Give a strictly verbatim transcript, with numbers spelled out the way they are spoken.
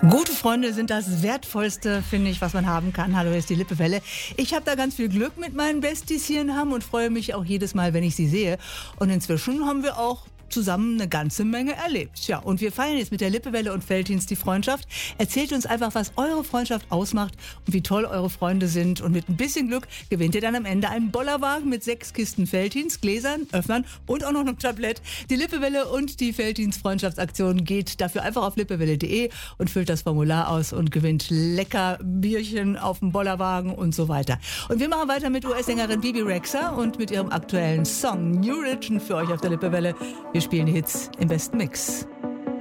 Gute Freunde sind das Wertvollste, finde ich, was man haben kann. Hallo, hier ist die Lippewelle. Ich habe da ganz viel Glück mit meinen Besties hier in Hamm und freue mich auch jedes Mal, wenn ich sie sehe. Und inzwischen haben wir auch zusammen eine ganze Menge erlebt. Ja, und wir feiern jetzt mit der Lippewelle und Veltins die Freundschaft. Erzählt uns einfach, was eure Freundschaft ausmacht und wie toll eure Freunde sind. Und mit ein bisschen Glück gewinnt ihr dann am Ende einen Bollerwagen mit sechs Kisten Veltins, Gläsern, Öffnern und auch noch einem Tablett. Die Lippewelle und die Veltins Freundschaftsaktion geht dafür einfach auf lippewelle punkt de und füllt das Formular aus und gewinnt lecker Bierchen auf dem Bollerwagen und so weiter. Und wir machen weiter mit U S-Sängerin Bebe Rexha und mit ihrem aktuellen Song New Religion für euch auf der Lippewelle. Wir spielen die Hits im besten Mix.